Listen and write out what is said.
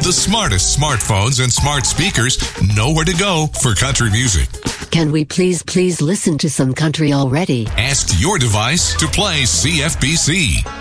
The smartest smartphones and smart speakers know where to go for country music. Can we please listen to some country already? Ask your device to play CFBC.